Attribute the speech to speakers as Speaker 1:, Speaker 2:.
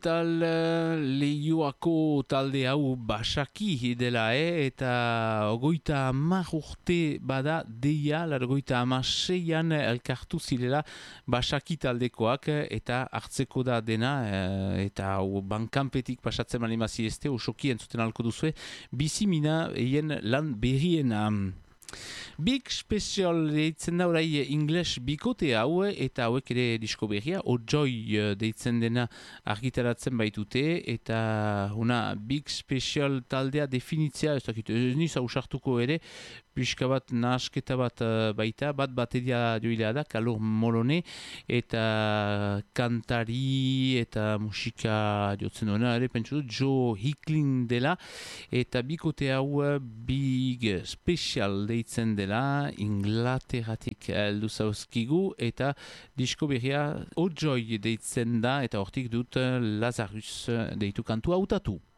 Speaker 1: metal leioako talde hau basaki dela, eta ogoita 10 urte bada deia, largoita 16an elkartu zirela basaki taldekoak, eta hartzeko da dena, eta bankanpetik pasatzen mali maziezte, osoki entzuten alko duzue, bizimina eien lan berriena. Big Special deitzen da orai English bikote hau, eta hauek ere disko berria, Joy deitzen dena argitaratzen baitute, eta una Big Special taldea definitzea, ez dakit, ez niz hausartuko ere, pixka bat nahasketa bat baita, bat bateria joilea da, Kalor Molone, eta kantari eta musika jotzen duena, ere pentsu dut, Joe Hickling dela, eta bikote hau Big Special deitzen dela, Inglaterratik heldu zauzkigu, eta disko berria Joy deitzen da, eta hortik dut Lazarus deitu kantua hautatu.